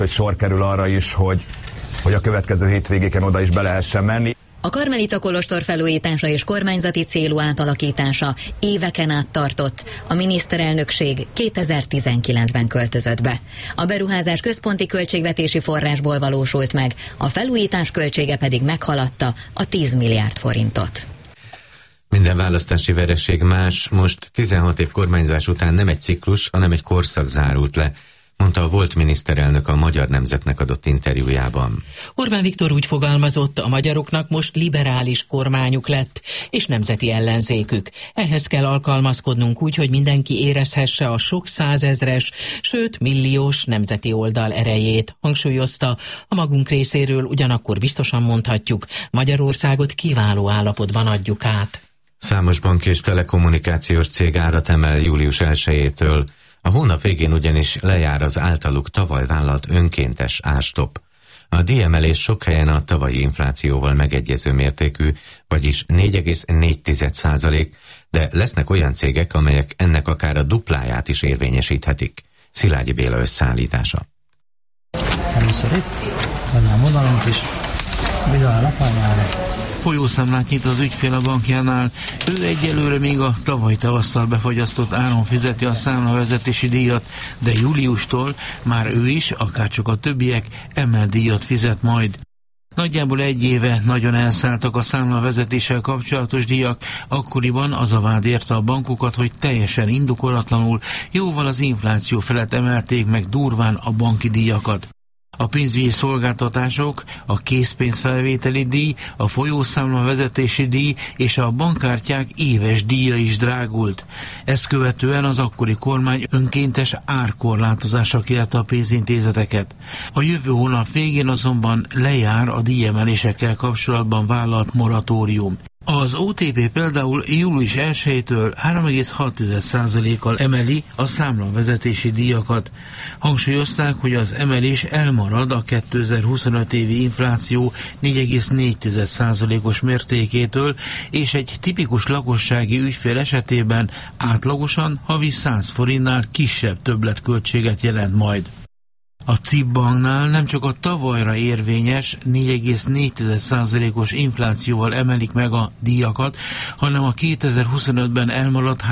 hogy sor kerül arra is, hogy a következő hétvégéken oda is be lehessen menni. A karmelita kolostor felújítása és kormányzati célú átalakítása éveken át tartott. A miniszterelnökség 2019-ben költözött be. A beruházás központi költségvetési forrásból valósult meg, a felújítás költsége pedig meghaladta a 10 milliárd forintot. Minden választási vereség más, most 16 év kormányzás után nem egy ciklus, hanem egy korszak zárult le, mondta a volt miniszterelnök a Magyar Nemzetnek adott interjújában. Orbán Viktor úgy fogalmazott, a magyaroknak most liberális kormányuk lett, és nemzeti ellenzékük. Ehhez kell alkalmazkodnunk úgy, hogy mindenki érezhesse a sok százezres, sőt milliós nemzeti oldal erejét, hangsúlyozta. A magunk részéről ugyanakkor biztosan mondhatjuk, Magyarországot kiváló állapotban adjuk át. Számos bank és telekommunikációs cég árat emel július 1-től. A hónap végén ugyanis lejár az általuk tavaly vállalt önkéntes árstopp. A díjemelés sok helyen a tavalyi inflációval megegyező mértékű, vagyis 4,4%, de lesznek olyan cégek, amelyek ennek akár a dupláját is érvényesíthetik. Szilágyi Béla összeállítása. Először itt, annál oldalunk is, bizony lapányára. Folyószámlát nyit az ügyfél a bankjánál. Ő egyelőre még a tavaly tavasszal befagyasztott áron fizeti a számlavezetési díjat, de júliustól már ő is, akárcsak a többiek, emelt díjat fizet majd. Nagyjából egy éve nagyon elszálltak a számlavezetéssel kapcsolatos díjak, akkoriban az a vád érte a bankokat, hogy teljesen indokolatlanul, jóval az infláció felett emelték meg durván a banki díjakat. A pénzügyi szolgáltatások, a készpénzfelvételi díj, a folyószámla vezetési díj és a bankkártyák éves díja is drágult. Ezt követően az akkori kormány önkéntes árkorlátozásra kérte a pénzintézeteket. A jövő hónap végén azonban lejár a díjemelésekkel kapcsolatban vállalt moratórium. Az OTP például július 1-től 3,6%-kal emeli a számlavezetési díjakat. Hangsúlyozták, hogy az emelés elmarad a 2025 évi infláció 4,4%-os mértékétől, és egy tipikus lakossági ügyfél esetében átlagosan havi 100 forintnál kisebb többletköltséget jelent majd. A CIP banknál nem csak a tavalyra érvényes 4,4%-os inflációval emelik meg a díjakat, hanem a 2025-ben elmaradt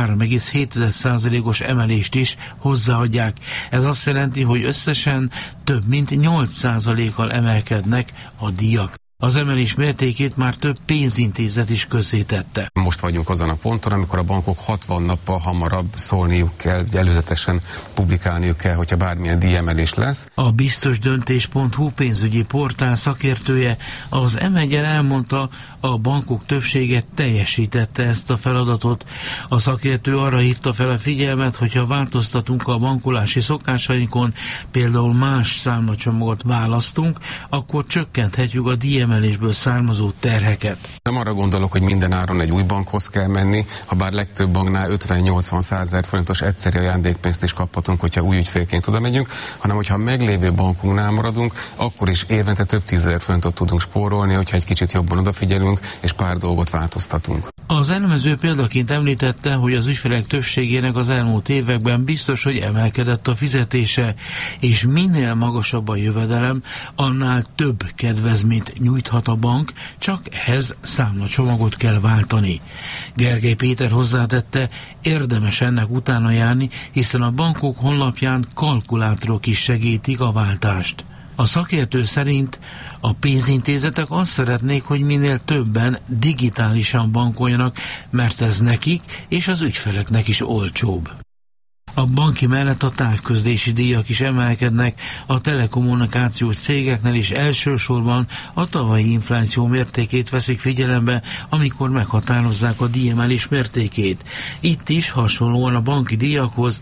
3,7%-os emelést is hozzáadják. Ez azt jelenti, hogy összesen több mint 8%-kal emelkednek a díjak. Az emelés mértékét már több pénzintézet is közzétette. Most vagyunk azon a ponton, amikor a bankok 60 nappal hamarabb szólniuk kell, előzetesen publikálniuk kell, hogyha bármilyen díjemelés lesz. A biztosdöntés.hu pénzügyi portál szakértője az M1-en elmondta, a bankok többsége teljesítette ezt a feladatot. A szakértő arra hívta fel a figyelmet, hogyha változtatunk a bankolási szokásainkon, például más számlacsomagot választunk, akkor csökkenthetjük a díjemelésből származó terheket. Nem arra gondolok, hogy minden áron egy új bankhoz kell menni, ha bár legtöbb banknál 50-80-100 000 forintos egyszeri ajándékpénzt is kaphatunk, hogyha új ügyfélként oda megyünk, hanem hogyha a meglévő bankunknál maradunk, akkor is évente több 10 000 forintot tudunk spórolni, hogyha egy kicsit jobban odafigyelünk, és pár dolgot változtatunk. Az elemző példaként említette, hogy az ügyfelek többségének az elmúlt években biztos, hogy emelkedett a fizetése, és minél magasabb a jövedelem, annál több kedvezményt nyújthat a bank, csak ehhez számlacsomagot kell váltani. Gergely Péter hozzátette, érdemes ennek utána járni, hiszen a bankok honlapján kalkulátorok is segítik a váltást. A szakértő szerint a pénzintézetek azt szeretnék, hogy minél többen digitálisan bankoljanak, mert ez nekik és az ügyfeleknek is olcsóbb. A banki mellett a távközlési díjak is emelkednek, a telekommunikációs cégeknél is elsősorban a tavalyi infláció mértékét veszik figyelembe, amikor meghatározzák a díjemelés mértékét. Itt is hasonlóan a banki díjakhoz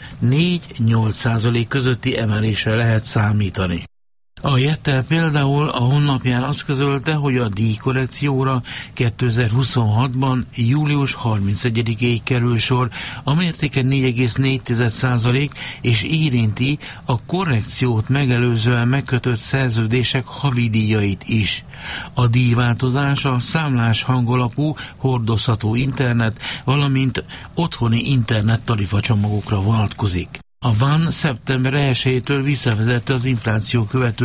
4-8% közötti emelésre lehet számítani. A Jettel például a honlapján azt közölte, hogy a díjkorrekcióra 2026-ban július 31-ig kerül sor, a mértéke 4,4% és érinti a korrekciót megelőzően megkötött szerződések havidíjait is. A díjváltozás a számlás hangolapú, hordozható internet, valamint otthoni internet tarifacsomagokra vonatkozik. A VAN szeptember 1-től visszavezette az infláció követő